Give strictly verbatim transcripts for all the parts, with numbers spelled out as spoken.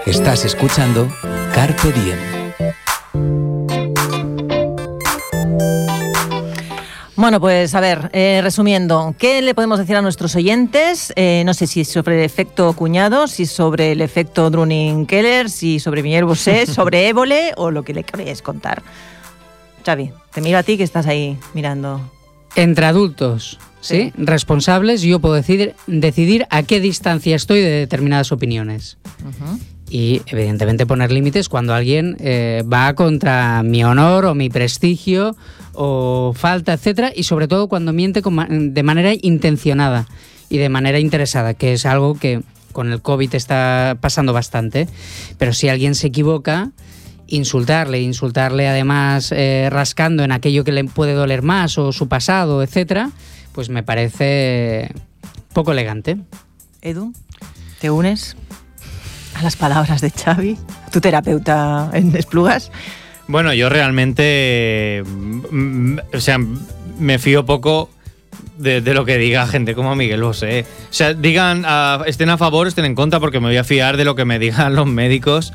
Estás escuchando Carpe Diem. Bueno, pues a ver, eh, resumiendo, ¿qué le podemos decir a nuestros oyentes? Eh, no sé si sobre el efecto cuñado, si sobre el efecto Dunning-Keller, si sobre Miller-Bosé, sobre Évole o lo que le queréis contar. Xavi, te miro a ti que estás ahí mirando. Entre adultos, ¿sí? ¿sí? Responsables, yo puedo decidir, decidir a qué distancia estoy de determinadas opiniones. Uh-huh. Y, evidentemente, poner límites cuando alguien eh, va contra mi honor o mi prestigio o falta, etcétera, y sobre todo cuando miente con ma- de manera intencionada y de manera interesada, que es algo que con el COVID está pasando bastante. Pero si alguien se equivoca, insultarle, insultarle además eh, rascando en aquello que le puede doler más o su pasado, etcétera, pues me parece poco elegante. Edu, ¿te unes a las palabras de Xavi, tu terapeuta en Esplugas? Bueno, yo realmente, o sea, me fío poco de, de lo que diga gente como Miguel Bosé. O sea, digan, uh, estén a favor, estén en contra, porque me voy a fiar de lo que me digan los médicos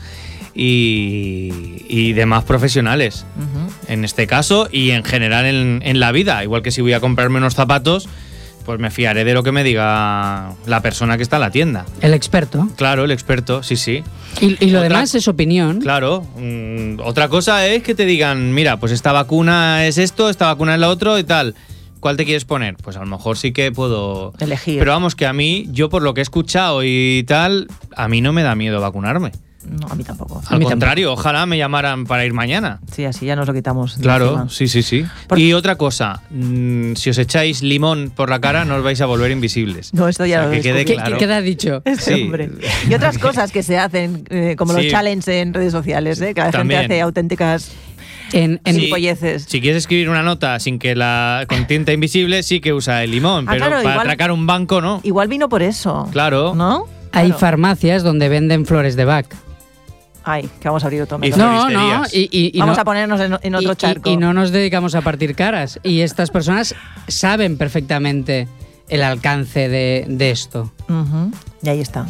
y, y demás profesionales. Uh-huh. En este caso y en general en, en la vida. Igual que si voy a comprarme unos zapatos, pues me fiaré de lo que me diga la persona que está en la tienda. El experto. Claro, el experto, sí, sí. Y, y lo otra, demás es opinión. Claro. Mmm, otra cosa es que te digan, mira, pues esta vacuna es esto, esta vacuna es la otra y tal. ¿Cuál te quieres poner? Pues a lo mejor sí que puedo elegir. Pero vamos, que a mí, yo por lo que he escuchado y tal, a mí no me da miedo vacunarme. No, a mí tampoco. Al mí contrario, tampoco. Ojalá me llamaran para ir mañana. Sí, así ya nos lo quitamos. Claro, encima. sí, sí, sí. Por... Y otra cosa, mmm, si os echáis limón por la cara, no os vais a volver invisibles. No, esto ya o sea, lo que quede ¿Qué, claro. ¿Qué queda dicho? Este sí. hombre. Y otras cosas que se hacen, eh, como sí. los challenges en redes sociales, ¿eh? Que la También. gente hace auténticas... En, en sí, si quieres escribir una nota sin que la con tinta invisible, sí que usa el limón, ah, pero claro, para igual, atracar un banco, ¿no? Igual vino por eso. Claro. ¿No? Hay claro. farmacias donde venden flores de Bach. Ay, que vamos a abrir otro método. No, no, y, y, y vamos no, a ponernos en, en otro y, charco. Y, y no nos dedicamos a partir caras. Y estas personas saben perfectamente el alcance de, de esto. Uh-huh. Y ahí está.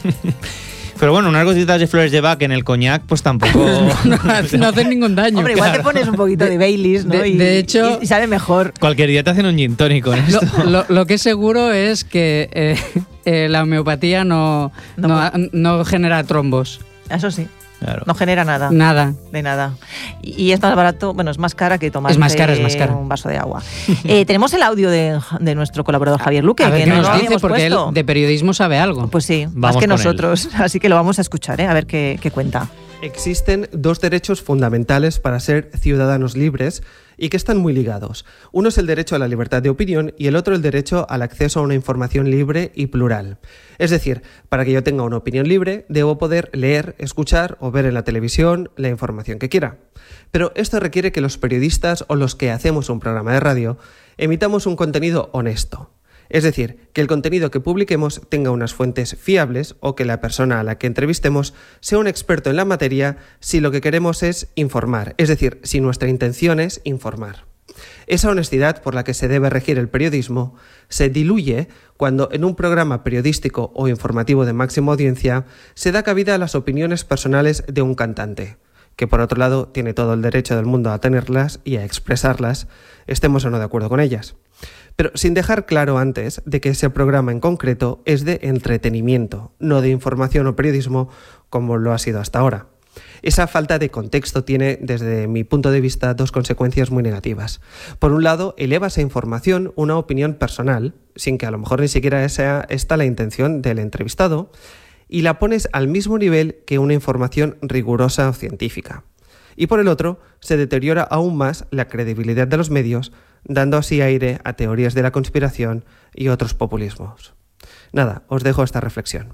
Pero bueno, unas gotitas de flores de Bach en el coñac, pues tampoco... no, no hacen ningún daño. Hombre, igual claro. te pones un poquito de, de Baileys, ¿no? De, y, de hecho... Y, y sabe mejor. Cualquier día te hacen un gin tonic con esto. Lo, lo, lo que es seguro es que eh, eh, la homeopatía no, no, no, no genera trombos. Eso sí. Claro. No genera nada. Nada. De nada. Y, y es más barato, bueno, es más cara que tomar es más cara, es más cara. un vaso de agua. eh, tenemos el audio de, de nuestro colaborador Javier Luque. A ver, que ¿qué no nos lo dice? habíamos Porque puesto. él de periodismo sabe algo. Pues sí, vamos más que con nosotros. Él. Así que lo vamos a escuchar, ¿eh? A ver qué, qué cuenta. Existen dos derechos fundamentales para ser ciudadanos libres y que están muy ligados. Uno es el derecho a la libertad de opinión y el otro el derecho al acceso a una información libre y plural. Es decir, para que yo tenga una opinión libre, debo poder leer, escuchar o ver en la televisión la información que quiera. Pero esto requiere que los periodistas o los que hacemos un programa de radio emitamos un contenido honesto. Es decir, que el contenido que publiquemos tenga unas fuentes fiables o que la persona a la que entrevistemos sea un experto en la materia si lo que queremos es informar, es decir, si nuestra intención es informar. Esa honestidad por la que se debe regir el periodismo se diluye cuando en un programa periodístico o informativo de máxima audiencia se da cabida a las opiniones personales de un cantante, que por otro lado tiene todo el derecho del mundo a tenerlas y a expresarlas, estemos o no de acuerdo con ellas. Pero sin dejar claro antes de que ese programa en concreto es de entretenimiento, no de información o periodismo como lo ha sido hasta ahora. Esa falta de contexto tiene, desde mi punto de vista, dos consecuencias muy negativas. Por un lado, eleva esa información una opinión personal, sin que a lo mejor ni siquiera sea esta la intención del entrevistado, y la pones al mismo nivel que una información rigurosa o científica. Y por el otro, se deteriora aún más la credibilidad de los medios, dando así aire a teorías de la conspiración y otros populismos. Nada, os dejo esta reflexión.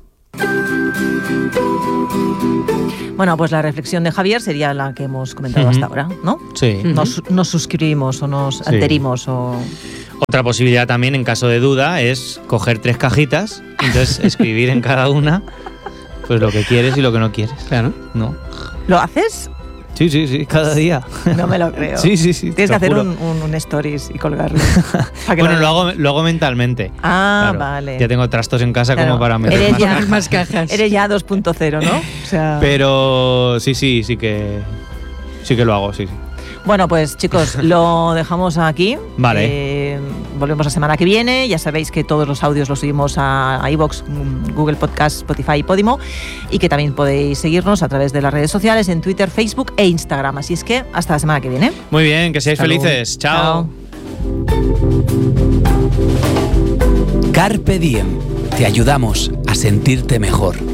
Bueno, pues la reflexión de Javier sería la que hemos comentado uh-huh. hasta ahora, ¿no? Sí. Nos, nos suscribimos o nos sí. adherimos o... Otra posibilidad también, en caso de duda, es coger tres cajitas, entonces escribir en cada una pues lo que quieres y lo que no quieres. Claro. ¿No? ¿Lo haces? Sí, sí, sí, cada día. No me lo creo. Sí, sí, sí. Tienes que hacer un, un, un stories y colgarlo. Bueno, lo, lo, hago, lo hago mentalmente. Ah, claro. Vale. Ya tengo trastos en casa claro. como para meter eres más, ya, cajas. más cajas. Eres ya dos punto cero, ¿no? O sea... Pero sí, sí, sí que sí que lo hago, sí, sí. Bueno, pues chicos, lo dejamos aquí. Vale. Eh, volvemos la semana que viene. Ya sabéis que todos los audios los subimos a, a iVoox, Google Podcast, Spotify y Podimo. Y que también podéis seguirnos a través de las redes sociales en Twitter, Facebook e Instagram. Así es que hasta la semana que viene. Muy bien, que seáis Hasta luego. felices. Chao. Carpe Diem. Te ayudamos a sentirte mejor.